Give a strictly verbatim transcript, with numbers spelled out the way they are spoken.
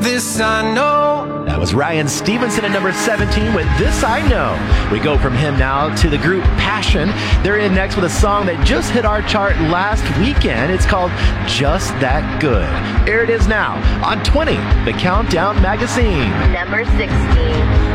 This I know. That was Ryan Stevenson at number seventeen with This I Know. We go from him now to the group Passion. They're in next with a song that just hit our chart last weekend. It's called Just That Good. Here it is now on twenty, the Countdown Magazine. Number sixteen.